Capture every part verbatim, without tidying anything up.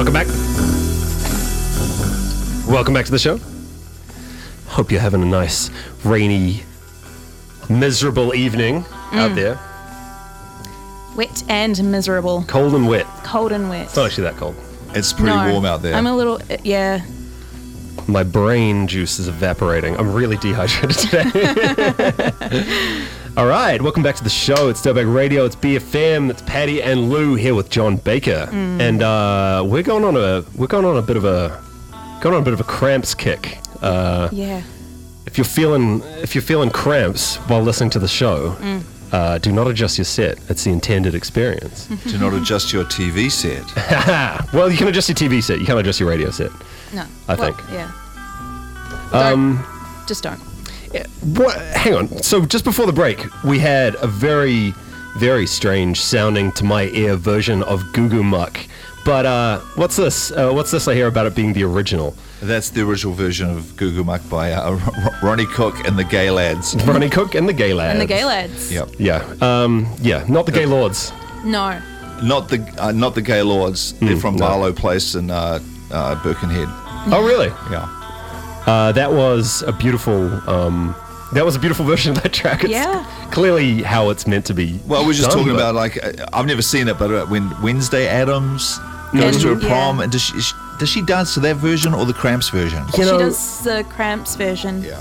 Welcome back. Welcome back to the show. Hope you're having a nice, rainy, miserable evening mm. out there. Wet and miserable. Cold and wet. Cold and wet. It's not actually that cold. It's pretty no, warm out there. I'm a little, yeah. My brain juice is evaporating. I'm really dehydrated today. All right, welcome back to the show. It's Dirtbag Radio. It's B F M. It's Patty and Lou here with John Baker, mm. and uh, we're going on a we're going on a bit of a going on a bit of a cramps kick. Uh, yeah. If you're feeling if you're feeling cramps while listening to the show, mm. uh, do not adjust your set. It's the intended experience. Do not adjust your T V set. Well, you can adjust your T V set. You can't adjust your radio set. No. I well, think. Yeah. Um, don't. Just don't. Yeah, what, hang on. So just before the break, we had a very, very strange sounding to my ear version of Goo Goo Muck. But uh, what's this? Uh, what's this I hear about it being the original? That's the original version of Goo Goo Muck by uh, Ronnie Cook and the Gay Lads. Ronnie Cook and the Gay Lads. And the Gay Lads. Yep. Yeah. Um, yeah. Not the Gay Lords. No. Not the uh, not the Gay Lords. They're Mm, from no. Barlow Place in uh, uh, Birkenhead. Oh, really? Yeah. Uh, that was a beautiful. Um, that was a beautiful version of that track. It's Yeah. clearly how it's meant to be. Well, we're just done, talking but- about like uh, I've never seen it, but uh, when Wednesday Adams goes And- to a yeah. prom, and does she is- does she dance to that version or the Cramps version? You know, she does the Cramps version. Yeah.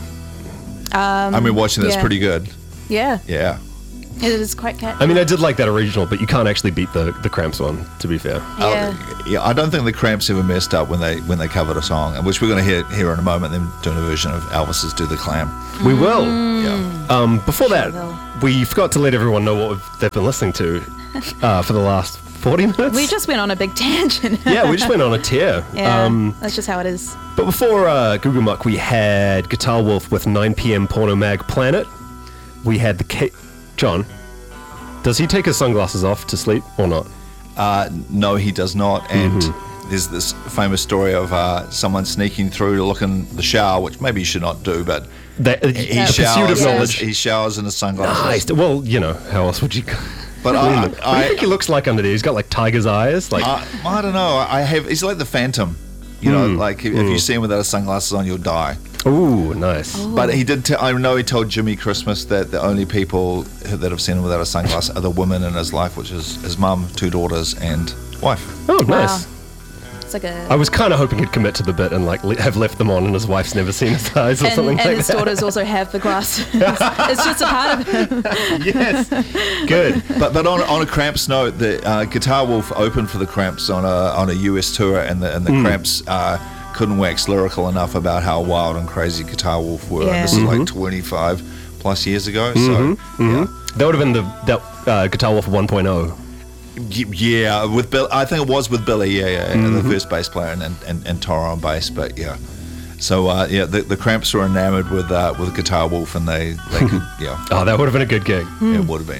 Um, I mean, watching that's yeah. pretty good. Yeah. Yeah. It is quite catchy. I mean, I did like that original, but you can't actually beat the the Cramps one. To be fair. Yeah. Uh, yeah, I don't think the Cramps ever messed up when they when they covered a song, which we're going to hear here in a moment. Them doing a version of Elvis's "Do the Clam." We will. Yeah. Um, before that, will. we forgot to let everyone know what we've, they've been listening to uh, for the last forty minutes. We just went on a big tangent. yeah, we just went on a tear. Yeah, Um, that's just how it is. but before uh, Goo Goo Muck, we had Guitar Wolf with nine p.m. Porno Mag Planet. We had the K- John. Does he take his sunglasses off to sleep or not? Uh, no, he does not. And Mm-hmm. there's this famous story of uh, someone sneaking through to look in the shower, which maybe you should not do, but That, uh, he the pursuit showers. of in his, knowledge. he showers in his sunglasses. Nice. Well, you know, how else would you? But What do you I, think? What do I, you think he looks like under there? He's got like tiger's eyes. Like I, I don't know. I have. He's like the Phantom. You know, Mm, like if, mm. if you see him without his sunglasses on, you'll die. ooh, nice. But he did. T- I know he told Jimmy Christmas that the only people who- that have seen him without a sunglasses are the women in his life, which is his mum, two daughters, and wife. Oh, Wow. nice. It's like a. I was kind of hoping he'd commit to the bit and like le- have left them on, and his wife's never seen his eyes or and something and like his that. daughters also have the glasses. It's just a part of him. Yes, good. But but on on a Cramps note, the uh, Guitar Wolf opened for the Cramps on a on a U S tour, and the and the Cramps uh, couldn't wax lyrical enough about how wild and crazy Guitar Wolf were. Yeah. And this is like twenty-five plus years ago. So yeah. That would have been the that uh, Guitar Wolf one point oh. Y- Yeah, with Bill, I think it was with Billy. Yeah, yeah, the first bass player, and and, and Toro on bass. But yeah, so uh, yeah, the, the Cramps were enamored with uh, with Guitar Wolf, and they they could yeah, Oh, that would have been a good gig. it would have been.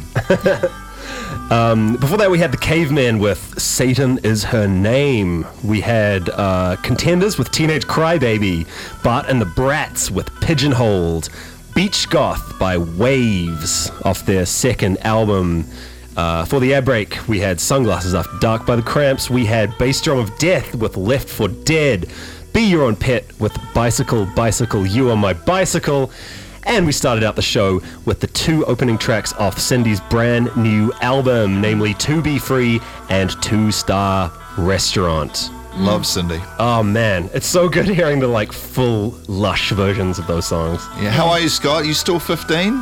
Before that, we had the Caveman with Satan Is Her Name. We had uh, Contenders with Teenage Crybaby, Bart and the Brats with Pigeonholed, Beach Goth by Waves off their second album. Uh, for the ad break, we had Sunglasses After Dark by the Cramps. We had Bass Drum of Death with Left for Dead, Be Your Own Pet with Bicycle, Bicycle, You Are My Bicycle. And we started out the show with the two opening tracks off Cindy's brand new album, namely To Be Free and Two Star Restaurant. Love Cindy. Oh man, it's so good hearing the like full lush versions of those songs. Yeah, how are you, Scott? You still fifteen?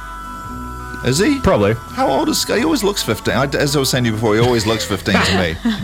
Is he? Probably. How old is Scott? He always looks fifteen. I, as I was saying to you before, he always looks fifteen to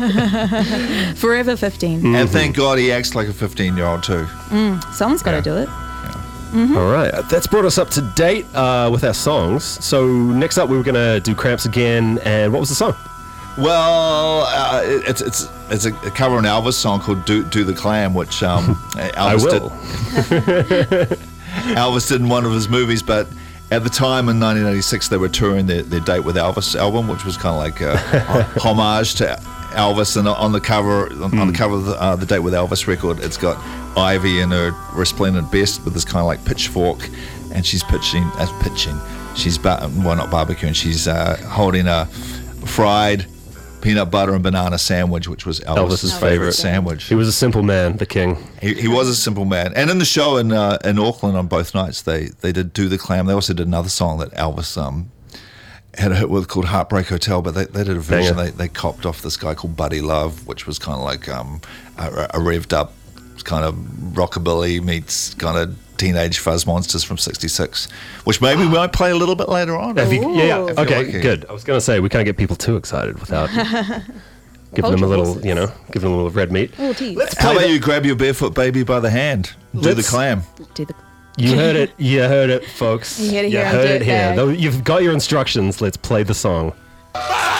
me. Forever fifteen. Mm. And thank God he acts like a fifteen-year-old too. Someone's got to Yeah. do it. All right, that's brought us up to date uh, with our songs. So next up, we were gonna do Cramps again, and what was the song? Well, uh, it- it's it's it's a, a cover of an Elvis song called "Do Do the Clam," which um, Elvis I will. did. Elvis did in one of his movies, but at the time in nineteen eighty-six, they were touring their, their Date with Elvis album, which was kind of like a homage to Elvis. And on the cover, on, on the cover of the, uh, the Date with Elvis record, it's got Ivy in her resplendent best with this kind of like pitchfork, and she's pitching, as uh, pitching. She's bar- well, not barbecuing. She's uh, holding a fried peanut butter and banana sandwich, which was Elvis's, Elvis's favorite, favorite. sandwich. He was a simple man, the king. He, he was a simple man. And in the show in uh, in Auckland on both nights, they, they did Do the Clam. They also did another song that Elvis um, had a hit with called Heartbreak Hotel, but they, they did a version. They, they copped off this guy called Buddy Love, which was kind of like um, a, a revved up kind of rockabilly meets kind of teenage fuzz monsters from sixty-six, which maybe we might play a little bit later on. Have you- yeah, yeah. Ooh. Okay, like it. good. I was going to say, we can't get people too excited without giving them a little, horses. you know, giving them a little red meat. Oh, tease. How about you grab your barefoot baby by the hand, do the Let's- clam? Do the You heard it. You heard it, folks. You heard it You here on heard it Dirtbag. here. Though You've got your instructions. Let's play the song.